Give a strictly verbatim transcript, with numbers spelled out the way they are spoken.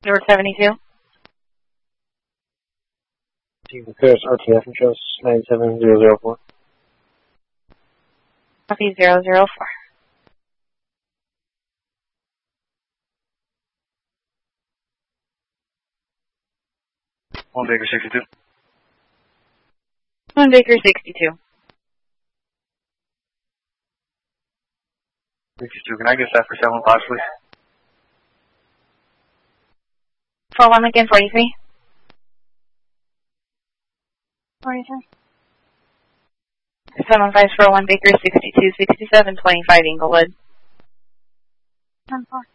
Number seventy-two. Paris R T F and shows nine seven zero zero four. Copy zero zero four. One Baker sixty-two. One Baker sixty-two. sixty-two, can I get that for seven five, please? four one again, forty-three. forty-three. seven five four one Baker sixty-two, sixty-seven, twenty-five Inglewood. ten four.